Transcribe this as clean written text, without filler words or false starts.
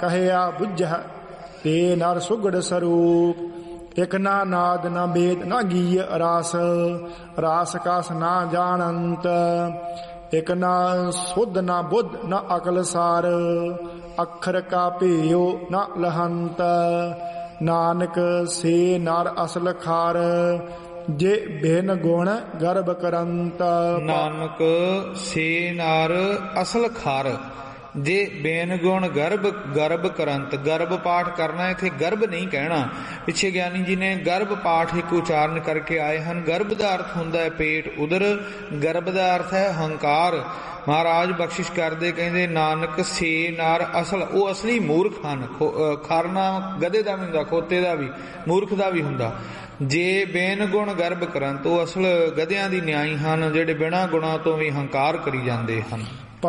ਕਹਿਆ ਬੁੱਝੈ ਤੇ ਨਰ ਸੁਗੜ ਸਰੂਪ। ਇਕ ਨਾ ਨਾਦ ਨਾ ਬੇਦ ਨਾ ਗੀ ਰਾਸ, ਰਾਸ ਕਸ ਨਾ ਜਾਣੰਤ। ਇਕ ਨਾ ਸੁਧ ਨਾ ਬੁੱਧ ਨਾ ਅਕਲ ਸਾਰ, ਅੱਖਰ ਕਾ ਭੇਓ ਨਾ ਲਹੰਤ। ਨਾਨਕ ਸੇ ਨਰ ਅਸਲ ਖਾਰ, ਜੇ ਬਿਨ ਗੁਣ ਗਰਭ ਕਰੰਤ। ਨਾਨਕ ਸੇ ਨਰ ਅਸਲ ਖਾਰ, ਜੇ ਬੇਨ ਗੁਣ ਗਰਭ ਕਰੰਤ। ਗਰਭ ਪਾਠ ਕਰਨਾ, ਇੱਥੇ ਗਰਭ ਨਹੀਂ ਕਹਿਣਾ। ਪਿੱਛੇ ਗਿਆਨੀ ਜੀ ਨੇ ਗਰਭ ਪਾਠ ਇੱਕ ਉਚਾਰਨ ਕਰਕੇ ਆਏ ਹਨ। ਗਰਭ ਦਾ ਅਰਥ ਹੁੰਦਾ ਹੈ ਪੇਟ, ਉਦਰ। ਗਰਭ ਦਾ ਅਰਥ ਹੈ ਹੰਕਾਰ। ਮਹਾਰਾਜ ਬਖਸ਼ਿਸ਼ ਕਰਦੇ, ਕਹਿੰਦੇ ਨਾਨਕ ਸੇ ਨਰ ਅਸਲ, ਉਹ ਅਸਲੀ ਮੂਰਖ ਹਨ। ਖਰਨਾ ਗਧੇ ਦਾ ਵੀ ਹੁੰਦਾ, ਖੋਤੇ ਦਾ ਵੀ, ਮੂਰਖ ਦਾ ਵੀ ਹੁੰਦਾ। ਜੇ ਬੇਨ ਗੁਣ ਗਰਭ ਕਰੰਤ, ਉਹ ਅਸਲ ਗਧਿਆਂ ਦੀ ਨਿਆਈ ਹਨ, ਜਿਹੜੇ ਬਿਨਾਂ ਗੁਣਾਂ ਤੋਂ ਵੀ ਹੰਕਾਰ ਕਰੀ ਜਾਂਦੇ ਹਨ।